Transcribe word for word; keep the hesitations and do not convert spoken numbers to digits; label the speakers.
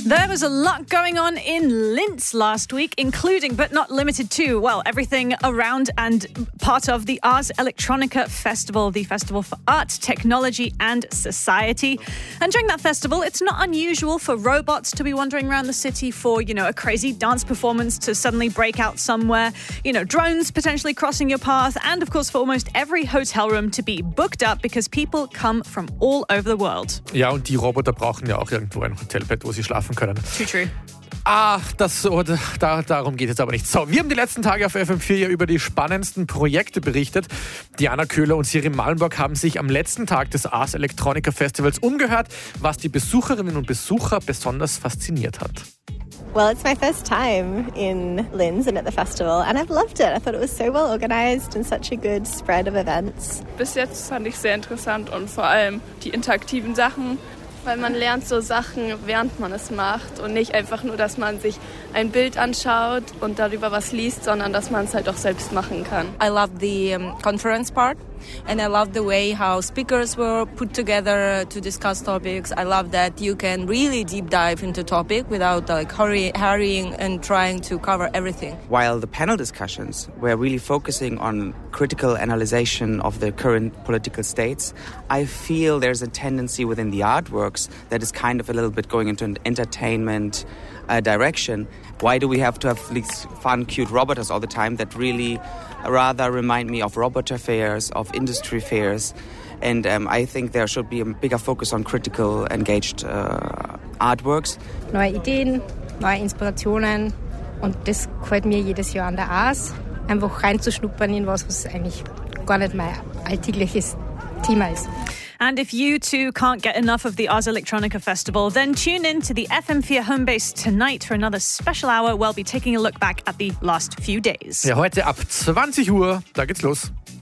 Speaker 1: There was a lot going on in Linz last week, including but not limited to, well, everything around and part of the Ars Electronica Festival, the festival for art, technology and society. And during that festival, it's not unusual for robots to be wandering around the city for, you know, a crazy dance performance to suddenly break out somewhere, you know, drones potentially crossing your path, and of course for almost every hotel room to be booked up because people come from all over the world.
Speaker 2: Ja, und die Roboter brauchen ja auch irgendwo ein Hotelbett, wo sie schlafen können.
Speaker 1: True, true.
Speaker 2: Ah, das, oh, da, darum geht es aber nicht. So, wir haben die letzten Tage auf F M vier ja über die spannendsten Projekte berichtet. Diana Köhler und Siri Malmborg haben sich am letzten Tag des Ars Electronica Festivals umgehört, was die Besucherinnen und Besucher besonders fasziniert hat.
Speaker 3: Well, it's my first time in Linz and at the festival, and I've loved it. I thought it was so well organized and such a good spread of events.
Speaker 4: Bis jetzt fand ich sehr interessant und vor allem die interaktiven Sachen, weil man lernt so Sachen, während man es macht und nicht einfach nur, dass man sich ein Bild anschaut und darüber was liest, sondern dass man es halt auch selbst machen kann.
Speaker 5: I love the um, conference part. And I love the way how speakers were put together to discuss topics. I love that you can really deep dive into topic without like hurry, hurrying and trying to cover everything.
Speaker 6: While the panel discussions were really focusing on critical analyzation of the current political states, I feel there's a tendency within the artworks that is kind of a little bit going into an entertainment uh, direction. Why do we have to have these fun, cute robots all the time that really rather remind me of roboter fairs, of industry fairs? And um, I think there should be a bigger focus on critical, engaged uh, artworks.
Speaker 7: Neue Ideen, neue Inspirationen, und das gefällt mir jedes Jahr an der Ars. Einfach reinzuschnuppern in was, was eigentlich gar nicht mein alltägliches Thema ist.
Speaker 1: And if you too can't get enough of the Ars Electronica Festival, then tune in to the F M vier home base tonight for another special hour. We'll be taking a look back at the last few days.
Speaker 2: Ja, heute ab zwanzig Uhr, da geht's los.